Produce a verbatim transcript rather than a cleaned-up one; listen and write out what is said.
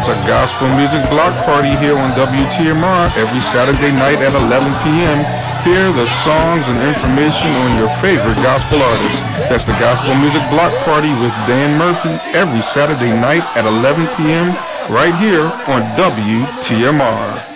It's a gospel music block party here on W T M R every Saturday night at eleven p.m. Hear the songs and information on your favorite gospel artists. That's the Gospel Music Block Party with Dan Murphy every Saturday night at eleven p.m. right here on W T M R.